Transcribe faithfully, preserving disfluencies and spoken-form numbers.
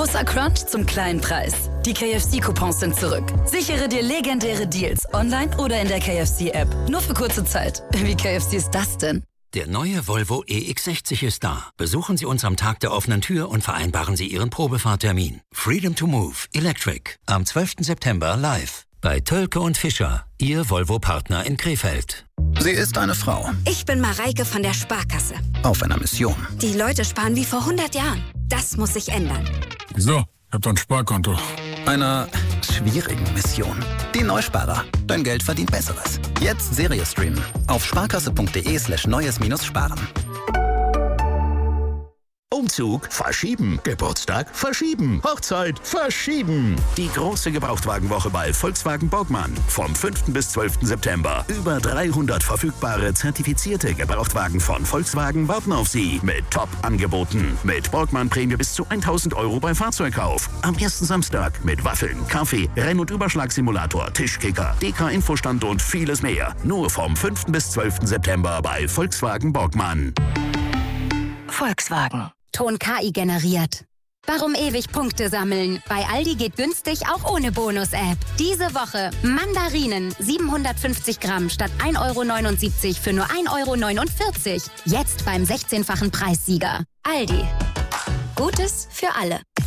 Großer Crunch zum kleinen Preis. Die K F C-Coupons sind zurück. Sichere dir legendäre Deals online oder in der K F C-App. Nur für kurze Zeit. Wie K F C ist das denn? Der neue Volvo E X sechzig ist da. Besuchen Sie uns am Tag der offenen Tür und vereinbaren Sie Ihren Probefahrtermin. Freedom to Move Electric. Am zwölften September live. Bei Tölke und Fischer, Ihr Volvo-Partner in Krefeld. Sie ist eine Frau. Ich bin Mareike von der Sparkasse. Auf einer Mission. Die Leute sparen wie vor hundert Jahren. Das muss sich ändern. Wieso? Ich hab doch ein Sparkonto. Einer schwierigen Mission. Die Neusparer. Dein Geld verdient Besseres. Jetzt Serie streamen. Auf sparkasse.de slash neues minus sparen. Umzug verschieben. Geburtstag verschieben. Hochzeit verschieben. Die große Gebrauchtwagenwoche bei Volkswagen Borgmann. Vom fünften bis zwölften September. Über dreihundert verfügbare, zertifizierte Gebrauchtwagen von Volkswagen warten auf Sie. Mit Top-Angeboten. Mit Borgmann-Prämie bis zu tausend Euro bei Fahrzeugkauf. Am ersten Samstag mit Waffeln, Kaffee, Renn- und Überschlagsimulator, Tischkicker, D K-Infostand und vieles mehr. Nur vom fünften bis zwölften September bei Volkswagen Borgmann. Volkswagen. Ton K I generiert. Warum ewig Punkte sammeln? Bei Aldi geht günstig auch ohne Bonus-App. Diese Woche Mandarinen siebenhundertfünfzig Gramm statt ein Euro neunundsiebzig für nur ein Euro neunundvierzig. Jetzt beim sechzehnfachen Preissieger. Aldi. Gutes für alle.